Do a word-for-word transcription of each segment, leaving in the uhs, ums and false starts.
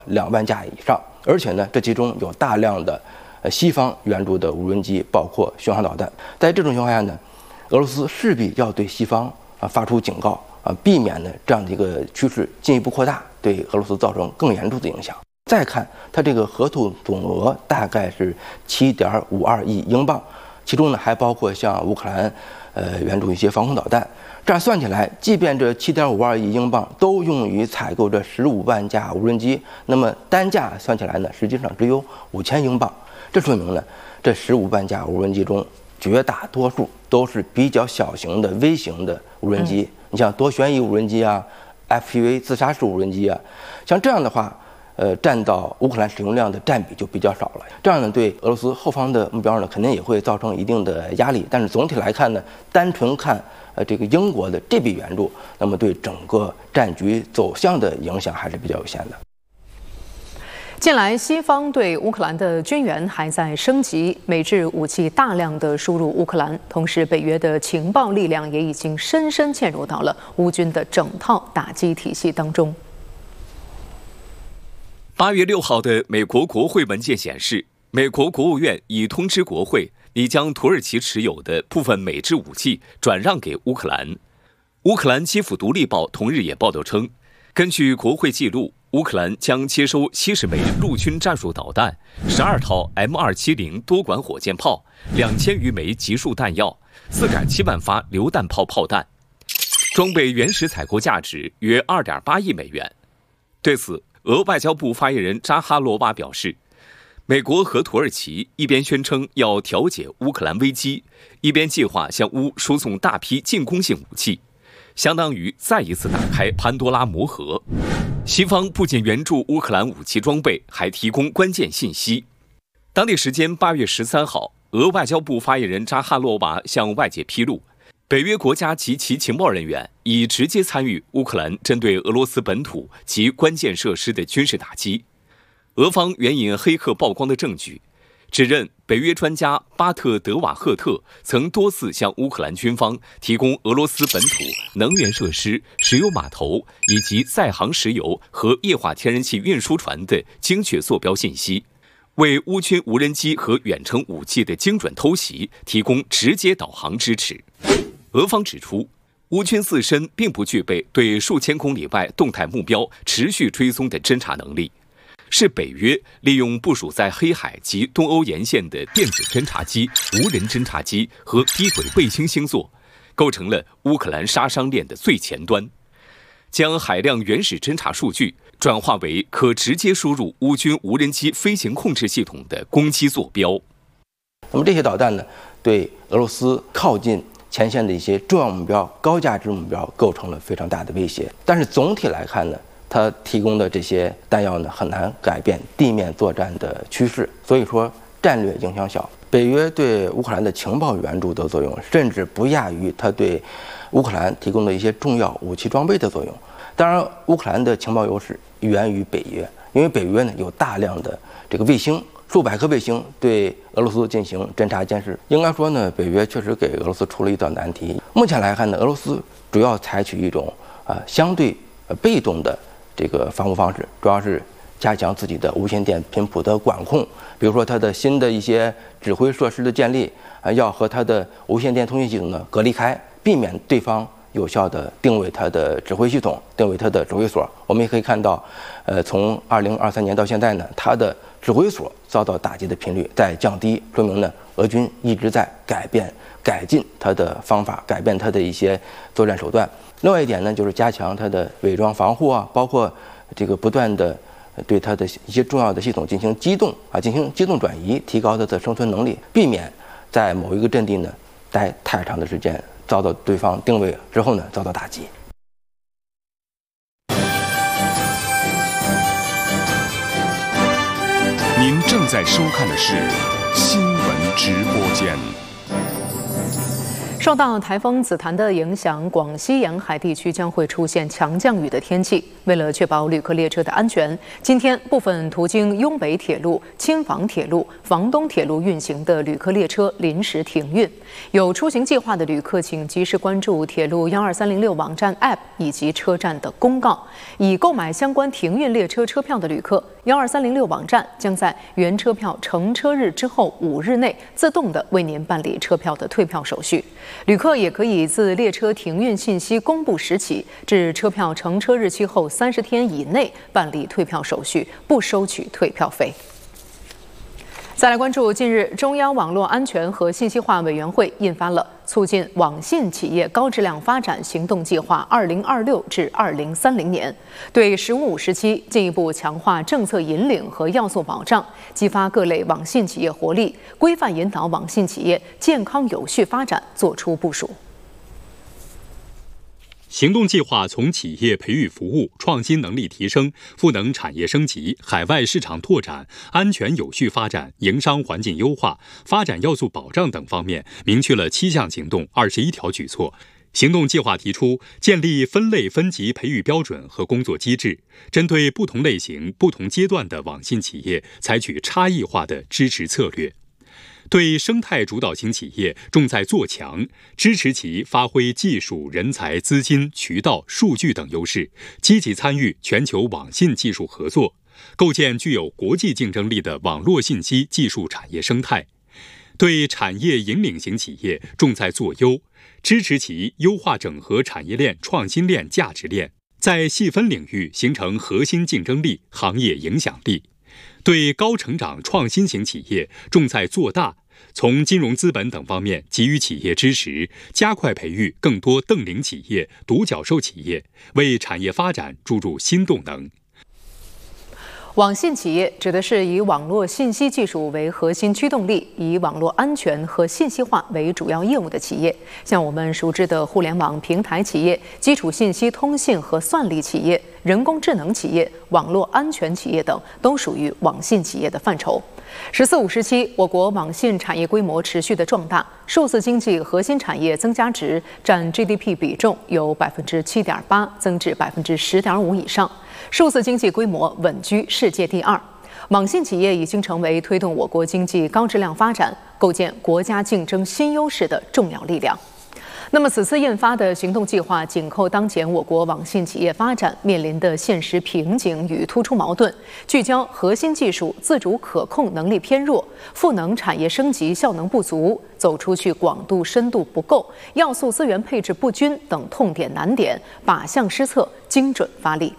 两万架以上，而且呢，这其中有大量的呃西方援助的无人机，包括巡航导弹。在这种情况下呢，俄罗斯势必要对西方啊发出警告啊，避免呢这样的一个趋势进一步扩大，对俄罗斯造成更严重的影响。再看它这个合同总额大概是七点五二亿英镑，其中呢还包括向乌克兰呃援助一些防空导弹。这样算起来，即便这七点五二亿英镑都用于采购这十五万架无人机，那么单价算起来呢，实际上只有五千英镑。这说明呢，这十五万架无人机中，绝大多数都是比较小型的微型的无人机。嗯、你像多旋翼无人机啊 ，F P V 自杀式无人机啊，像这样的话，呃，占到乌克兰使用量的占比就比较少了。这样呢，对俄罗斯后方的目标呢，肯定也会造成一定的压力。但是总体来看呢，单纯看。呃，这个英国的这笔援助，那么对整个战局走向的影响还是比较有限的。 近来，西方对乌克兰的军援还在升级，美制武器大量的输入乌克兰，同时北约的情报力量也已经深深嵌入到了乌军的整套打击体系当中。 八月六号的美国国会文件显示，美国国务院已通知国会。拟将土耳其持有的部分美制武器转让给乌克兰。乌克兰基辅独立报同日也报道称，根据国会记录，乌克兰将接收七十枚陆军战术导弹、十二套 M 二七零多管火箭炮、两千余枚集束弹药、四点七万发榴弹炮炮弹，装备原始采购价值约二点八亿美元。对此，俄外交部发言人扎哈罗娃表示，美国和土耳其一边宣称要调解乌克兰危机，一边计划向乌输送大批进攻性武器，相当于再一次打开潘多拉魔盒。西方不仅援助乌克兰武器装备，还提供关键信息。当地时间八月十三号，俄外交部发言人扎哈罗娃向外界披露，北约国家及其情报人员已直接参与乌克兰针对俄罗斯本土及关键设施的军事打击。俄方援引黑客曝光的证据，指认北约专家巴特德瓦赫特曾多次向乌克兰军方提供俄罗斯本土能源设施、石油码头以及载航石油和液化天然气运输船的精确坐标信息，为乌军无人机和远程武器的精准偷袭提供直接导航支持。俄方指出，乌军自身并不具备对数千公里外动态目标持续追踪的侦察能力，是北约利用部署在黑海及东欧沿线的电子侦察机、无人侦察机和低轨卫星星座，构成了乌克兰杀伤链的最前端，将海量原始侦察数据转化为可直接输入乌军无人机飞行控制系统的攻击坐标。 那么这些导弹呢，对俄罗斯靠近前线的一些重要目标、高价值目标构成了非常大的威胁。但是总体来看呢，它提供的这些弹药呢，很难改变地面作战的趋势，所以说战略影响小。北约对乌克兰的情报援助的作用，甚至不亚于它对乌克兰提供的一些重要武器装备的作用。当然，乌克兰的情报优势源于北约，因为北约呢有大量的这个卫星，数百颗卫星对俄罗斯进行侦察监视。应该说呢，北约确实给俄罗斯出了一道难题。目前来看呢，俄罗斯主要采取一种啊、呃、相对呃被动的这个防护方式，主要是加强自己的无线电频谱的管控，比如说它的新的一些指挥设施的建立啊，要和它的无线电通讯系统呢隔离开，避免对方有效的定位它的指挥系统，定位它的指挥所。我们也可以看到，呃，从二零二三年到现在呢，它的指挥所遭到打击的频率在降低，说明呢，俄军一直在改变、改进它的方法，改变它的一些作战手段。另外一点呢，就是加强它的伪装防护啊，包括这个不断的对它的一些重要的系统进行机动啊，进行机动转移，提高它的生存能力，避免在某一个阵地呢待太长的时间，遭到对方定位之后呢遭到打击。 您正在收看的是新闻直播间。 受到台风紫檀的影响，广西沿海地区将会出现强降雨的天气。为了确保旅客列车的安全，今天部分途经雍北铁路、亲房铁路、房东铁路运行的旅客列车临时停运。有出行计划的旅客，请及时关注铁路幺二三零六网站 App 以及车站的公告。已购买相关停运列车车票的旅客，幺二三零六网站将在原车票乘车日之后五日内自动的为您办理车票的退票手续。旅客也可以自列车停运信息公布时起至车票乘车日期后三十天以内办理退票手续，不收取退票费。再来关注，近日中央网络安全和信息化委员会印发了促进网信企业高质量发展行动计划二零二六至二零三零年，对“十五五”时期进一步强化政策引领和要素保障，激发各类网信企业活力，规范引导网信企业健康有序发展作出部署。 行动计划从企业培育服务、创新能力提升、赋能产业升级、海外市场拓展、安全有序发展、营商环境优化、发展要素保障等方面，明确了七项行动、二十一条举措。行动计划提出，建立分类分级培育标准和工作机制，针对不同类型、不同阶段的网信企业，采取差异化的支持策略。对生态主导型企业重在做强，支持其发挥技术、人才、资金、渠道、数据等优势，积极参与全球网信技术合作，构建具有国际竞争力的网络信息技术产业生态。对产业引领型企业重在做优，支持其优化整合产业链、创新链、价值链，在细分领域形成核心竞争力、行业影响力。对高成长创新型企业重在做大，从金融资本等方面给予企业支持，加快培育更多瞪羚企业、独角兽企业，为产业发展注入新动能。 网信企业指的是以网络信息技术为核心驱动力，以网络安全和信息化为主要业务的企业，像我们熟知的互联网平台企业、基础信息通信和算力企业、人工智能企业、网络安全企业等，都属于网信企业的范畴。十四五时期，我国网信产业规模持续的壮大，数字经济核心产业增加值占 G D P 比重由百分之七点八增至百分之十点五以上，数字经济规模稳居世界第二。网信企业已经成为推动我国经济高质量发展、构建国家竞争新优势的重要力量。那么，此次印发的行动计划紧扣当前我国网信企业发展面临的现实瓶颈与突出矛盾，聚焦核心技术自主可控能力偏弱、赋能产业升级效能不足、走出去广度深度不够、要素资源配置不均等痛点难点，靶向施策，精准发力。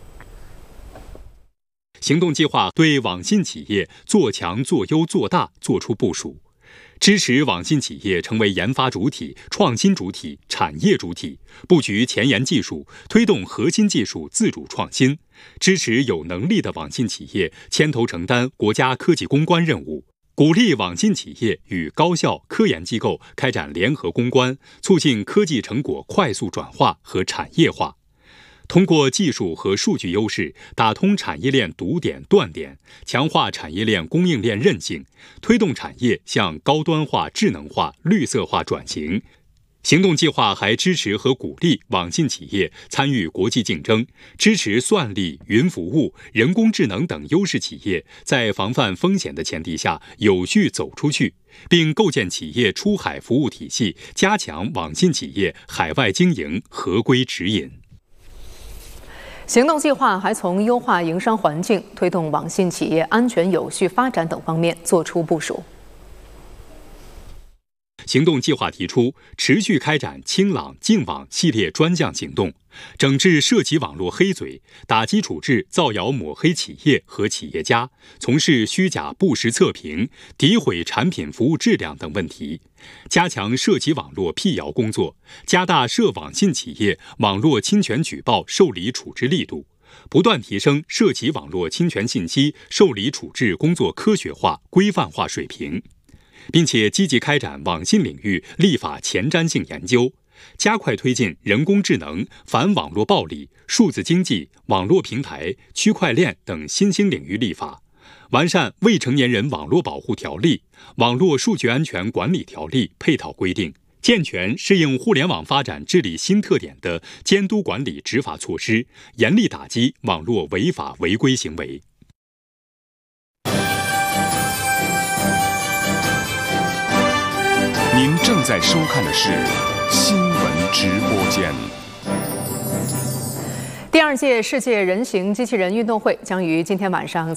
行动计划对网信企业做强、做优、做大作出部署。支持网信企业成为研发主体、创新主体、产业主体，布局前沿技术，推动核心技术自主创新，支持有能力的网信企业牵头承担国家科技攻关任务，鼓励网信企业与高校、科研机构开展联合攻关，促进科技成果快速转化和产业化。通过技术和数据优势，打通产业链堵点断点，强化产业链供应链韧性，推动产业向高端化、智能化、绿色化转型。行动计划还支持和鼓励网信企业参与国际竞争，支持算力、云服务、人工智能等优势企业在防范风险的前提下有序走出去，并构建企业出海服务体系，加强网信企业海外经营合规指引。 行动计划还从优化营商环境、推动网信企业安全有序发展等方面作出部署。 行动计划提出，持续开展清朗净网系列专项行动，整治涉及网络黑嘴，打击处置造谣抹黑企业和企业家，从事虚假不实测评、诋毁产品服务质量等问题，加强涉及网络辟谣工作，加大涉网信企业网络侵权举报受理处置力度，不断提升涉及网络侵权信息受理处置工作科学化、规范化水平，并且积极开展网信领域立法前瞻性研究，加快推进人工智能、反网络暴力、数字经济、网络平台、区块链等新兴领域立法，完善未成年人网络保护条例、网络数据安全管理条例配套规定， 健全适应互联网发展治理新特点的监督管理执法措施，严厉打击网络违法违规行为。 您正在收看的是新闻直播间。 第二届世界人形机器人运动会将于今天晚上